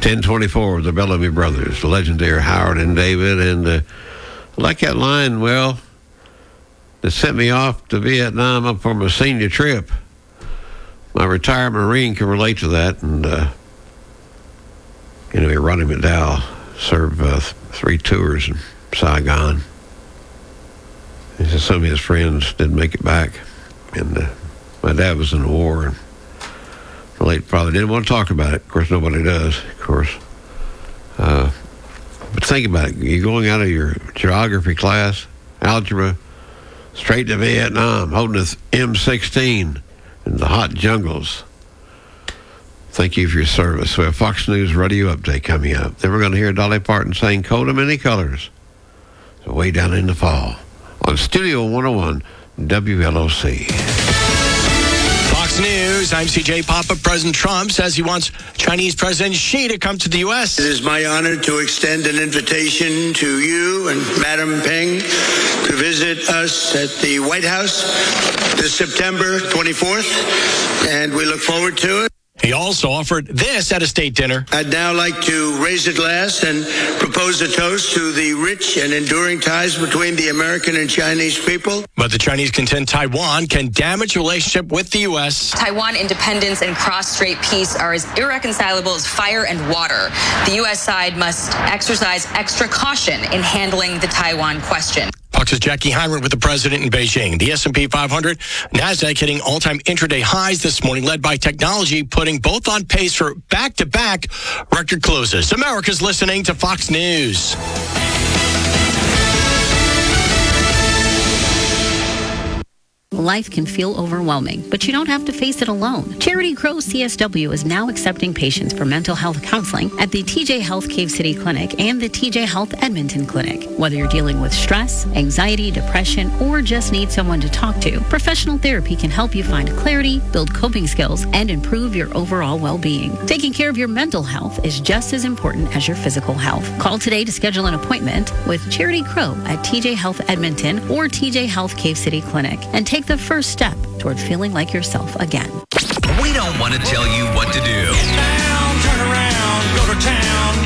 1024, the Bellamy Brothers, the legendary Howard and David. And I like that line, well, they sent me off to Vietnam up for my senior trip. My retired Marine can relate to that. And, Ronnie McDowell served 3 tours in Saigon. He said some of his friends didn't make it back. And my dad was in the war and relate probably didn't want to talk about it. Of course, nobody does, of course. But think about it. You're going out of your geography class, algebra, straight to Vietnam, holding an M16 in the hot jungles. Thank you for your service. We have Fox News Radio Update coming up. Then we're going to hear Dolly Parton saying Coat of Many Colors. So way down in the fall. On Studio 101, WLOC. Fox News, I'm CJ Papa. President Trump says he wants Chinese President Xi to come to the U.S. It is my honor to extend an invitation to you and Madam Peng to visit us at the White House this September 24th, and we look forward to it. He also offered this at a state dinner. I'd now like to raise a glass and propose a toast to the rich and enduring ties between the American and Chinese people. But the Chinese contend Taiwan can damage relationship with the U.S. Taiwan independence and cross-strait peace are as irreconcilable as fire and water. The U.S. side must exercise extra caution in handling the Taiwan question. Fox's Jackie Heinrich with the president in Beijing. The S&P 500, NASDAQ hitting all-time intraday highs this morning, led by technology, putting both on pace for back-to-back record closes. America's listening to Fox News. Life can feel overwhelming, but you don't have to face it alone. Charity Crow CSW is now accepting patients for mental health counseling at the TJ Health Cave City Clinic and the TJ Health Edmonton Clinic. Whether you're dealing with stress, anxiety, depression, or just need someone to talk to, professional therapy can help you find clarity, build coping skills, and improve your overall well-being. Taking care of your mental health is just as important as your physical health. Call today to schedule an appointment with Charity Crow at TJ Health Edmonton or TJ Health Cave City Clinic and take the first step toward feeling like yourself again. We don't want to tell you what to do. Get down, turn around, go to town.